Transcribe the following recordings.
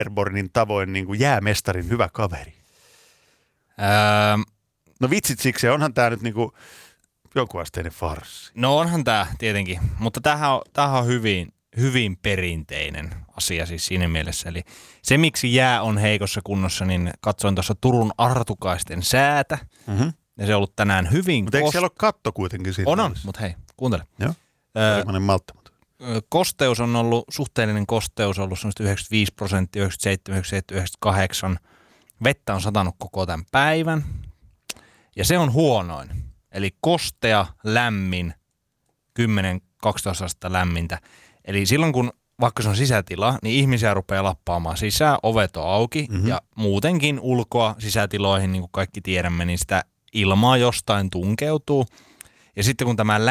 Airbornin tavoin niin kuin jäämestarin hyvä kaveri? No vitsit siksi, onhan tämä nyt niin kuin jonkinasteinen farssi. No onhan tämä tietenkin, mutta tämähän on hyvin perinteinen asia siis siinä mielessä. Eli se, miksi jää on heikossa kunnossa, niin katsoin tuossa Turun Artukaisten säätä. Mm-hmm. Ja se on ollut tänään hyvin... Mutta eikö siellä ole katto kuitenkin siitä? On, mutta hei, kuuntele. Joo, sellainen malttamaton. Kosteus on ollut, suhteellinen kosteus on ollut semmoista 95%, 97, 97, 98. Vettä on satanut koko tämän päivän. Ja se on huonoin. Eli kostea, lämmin, 10-12 astetta lämmintä. Eli silloin kun vaikka se on sisätila, niin ihmisiä rupeaa lappaamaan sisään, ovet on auki ja muutenkin ulkoa sisätiloihin, niin kuin kaikki tiedämme, niin sitä ilmaa jostain tunkeutuu. Ja sitten kun tämä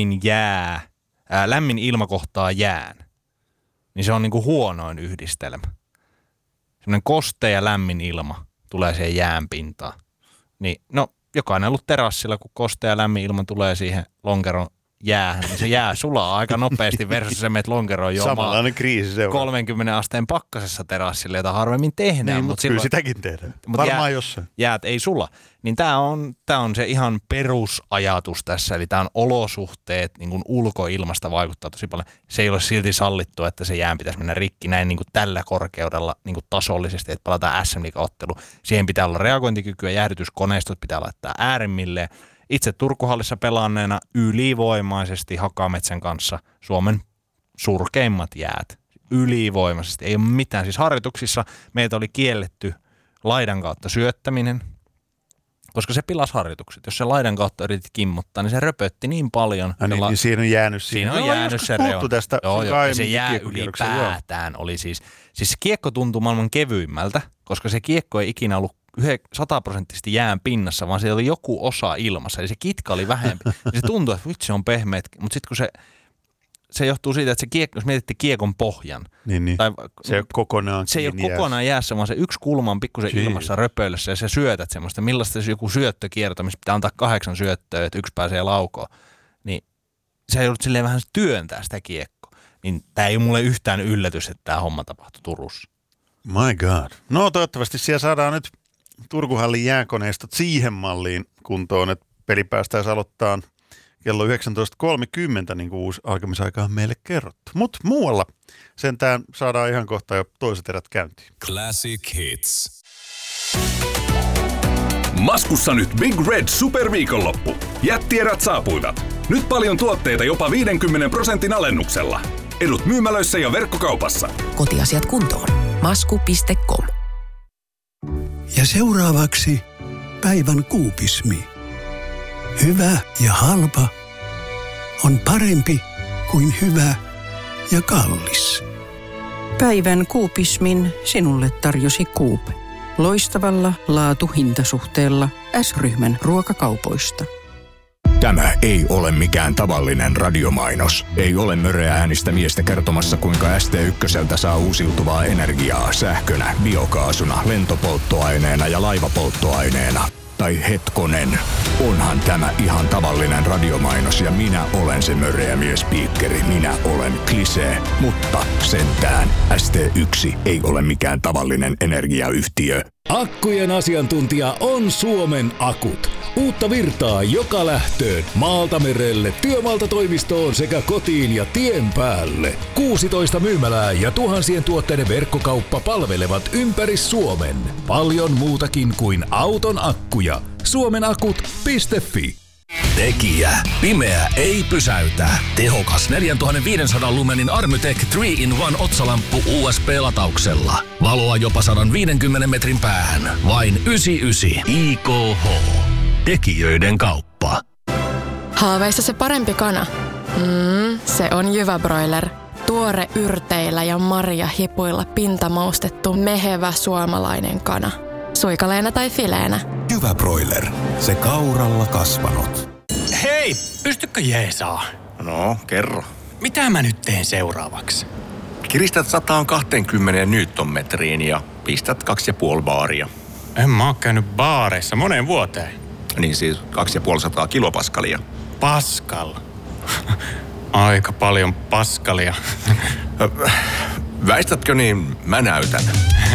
lämmin ilma kohtaa jään, niin se on niin kuin huonoin yhdistelmä. Semmoinen kostea ja lämmin ilma tulee siihen jään pintaan. Niin, no, jokainen on ollut terassilla, kun kostea ja lämmin ilma tulee siihen lonkeron jäähän, niin se jää sulaa aika nopeasti versus se meet lonkeroon juomaan. Samanlainen kriisi seuraa. 30 asteen pakkasessa terassille, jota harvemmin tehdään. Niin, mutta kyllä sitäkin tehdään. Varmaan jossain. Jäät ei sula. Niin tää on se ihan perusajatus tässä, eli tää on olosuhteet, niin kuin ulkoilmasta vaikuttaa tosi paljon. Se ei ole silti sallittua, että se jään pitäisi mennä rikki näin niin kuin tällä korkeudella niin kuin tasollisesti, että palataan SM-liiga-ottelu. Siihen pitää olla reagointikykyä, jäähdytyskoneistot pitää laittaa äärimmilleen. Itse Turkuhallissa pelaanneena ylivoimaisesti Hakametsän kanssa Suomen surkeimmat jäät. Ylivoimaisesti. Ei ole mitään. Siis harjoituksissa meitä oli kielletty laidan kautta syöttäminen, koska se pilasi harjoitukset. Jos se laidan kautta yritit kimmottaa, niin se röpötti niin paljon. Niin siinä on jäänyt siinä on jäänyt se reuna. Tästä se jää ylipäätään oli siis kiekko tuntui maailman kevyimmältä, koska se kiekko ei ikinä ollut 100% jään pinnassa, vaan siellä oli joku osa ilmassa. Eli se kitka oli vähempi. Se tuntui, että vitsi on pehmeät. Mutta sitten kun se johtuu siitä, että se kiekko, jos mietitte kiekon pohjan. Niin. Tai se ei ole kokonaan se ei ole kokonaan jäässä, vaan se yksi kulma on pikkusen ilmassa röpöillessä ja sä syötät semmoista. Millaista se joku syöttökierto, missä pitää antaa 8 syöttöä, että yksi pääsee laukoon. Niin se ei ollut silleen vähän työntää sitä kiekkoa. Niin tää ei ole mulle yhtään yllätys, että tää homma tapahtui Turussa. My God. No toivottavasti siellä saadaan nyt Turkuhallin jääkoneistot siihen malliin kuntoon, että peli päästäisiin aloittaa kello 19.30, niin kuin uusi alkamisaika on meille kerrottu. Mutta muualla sentään saadaan ihan kohta jo toiset erät käyntiin. Classic Hits. Maskussa nyt Big Red Superviikonloppu. Jättierät saapuivat. Nyt paljon tuotteita jopa 50% alennuksella. Edut myymälöissä ja verkkokaupassa. Kotiasiat kuntoon. Masku.com. Ja seuraavaksi päivän kuupismi. Hyvä ja halpa on parempi kuin hyvä ja kallis. Päivän kuupismin sinulle tarjosi Coop. Loistavalla laatu-hintasuhteella S-ryhmän ruokakaupoista. Tämä ei ole mikään tavallinen radiomainos. Ei ole möreä äänistä miestä kertomassa, kuinka ST1 saa uusiutuvaa energiaa sähkönä, biokaasuna, lentopolttoaineena ja laivapolttoaineena. Tai hetkonen, onhan tämä ihan tavallinen radiomainos ja minä olen se möreä miespiikkeri. Minä olen Klisee, mutta sentään ST1 ei ole mikään tavallinen energiayhtiö. Akkujen asiantuntija on Suomen Akut. Uutta virtaa joka lähtöön, maalta merelle, työmaalta toimistoon sekä kotiin ja tien päälle. 16 myymälää ja tuhansien tuotteiden verkkokauppa palvelevat ympäri Suomen. Paljon muutakin kuin auton akkuja. Suomenakut.fi. Tekijä. Pimeä ei pysäytä. Tehokas 4500 lumenin Armytech 3-in-1 otsalamppu USB-latauksella. Valoa jopa 150 metrin päähän. Vain 99 IKH. Tekijöiden kauppa. Haaveissa se parempi kana? Se on Jyvä Broiler. Tuore yrteillä ja marjahipuilla pintamaustettu mehevä suomalainen kana. Suikaleena tai fileenä. Jyvä Broiler. Se kauralla kasvanut. Hei, pystykö jeesaa? No, kerro. Mitä mä nyt teen seuraavaksi? Kiristät 120 newtonmetriin ja pistät 2,5 baaria. En mä oo käynyt baareissa moneen vuoteen. Niin siis 250 kilopaskalia. Paskal. Aika paljon paskalia. Väistätkö niin, mä näytän.